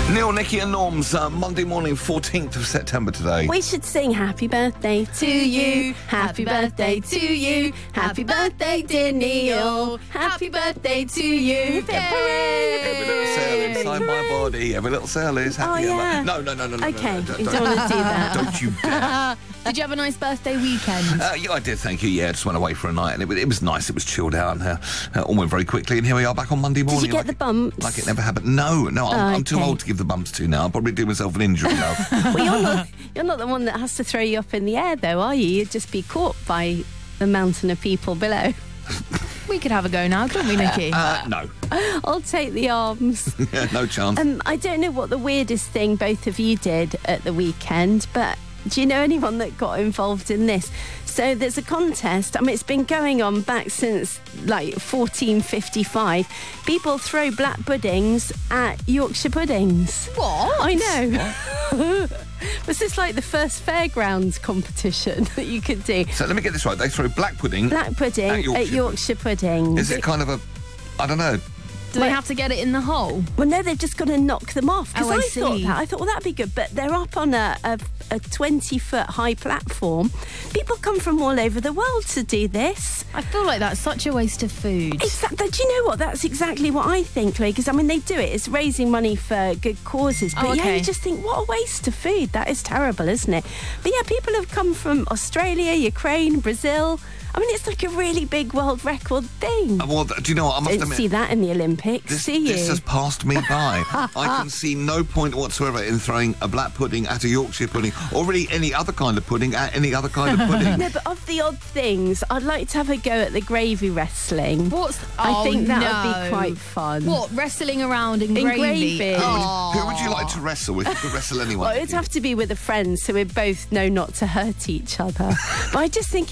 Neil, Nicky and Norm's Monday morning, 14th of September today. We should sing happy birthday to you, happy birthday to you, happy birthday dear Neil, happy birthday to you. Hooray! Every little cell inside my body, every little cell is happy. Oh, yeah. No. Okay, no, you don't want to do that. Don't you dare. Did you have a nice birthday weekend? Yeah, I did, thank you. Yeah, I just went away for a night and it was nice. It was chilled out and all went very quickly. And here we are back on Monday morning. Did you get the bumps? Like it never happened. No, I'm too okay. old to give the bumps to now. I'll probably do myself an injury now. Well, you're not the one that has to throw you up in the air, though, are you? You'd just be caught by the mountain of people below. We could have a go now, couldn't we, Nicky? No. I'll take the arms. No chance. I don't know what the weirdest thing both of you did at the weekend, but do you know anyone that got involved in this? So there's a contest. I mean, it's been going on back since like 1455. People throw black puddings at Yorkshire puddings. What? I know. Was this like the first fairgrounds competition that you could do? So let me get this right. They throw black pudding at Yorkshire pudding. Is it kind of a, I don't know. Do they have to get it in the hole? Well, no, they've just got to knock them off. Because Oh, I I thought, well, that'd be good. But they're up on a 20-foot high platform. People come from all over the world to do this. I feel like that's such a waste of food. Exactly. Do you know what? That's exactly what I think, Lee. Because, I mean, they do it. It's raising money for good causes. But, yeah, you just think, what a waste of food. That is terrible, isn't it? But, yeah, people have come from Australia, Ukraine, Brazil. I mean, it's like a really big world record thing. Well, do you know what? I must Didn't admit, see that in the Olympics, this has passed me by. I can see no point whatsoever in throwing a black pudding at a Yorkshire pudding, or really any other kind of pudding at any other kind of pudding. No, but of the odd things, I'd like to have a go at the gravy wrestling. I think that would be quite fun. What, wrestling around in gravy? Who would you like to wrestle with? You could wrestle anyone. Well, it'd have to be with a friend, so we both know not to hurt each other. But I just think